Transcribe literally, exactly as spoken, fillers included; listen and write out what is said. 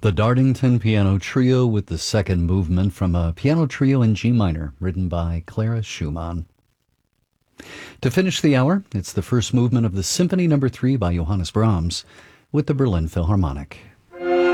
The Dartington Piano Trio with the second movement from a piano trio in G minor, written by Clara Schumann. To finish the hour, it's the first movement of the Symphony Number three by Johannes Brahms with the Berlin Philharmonic.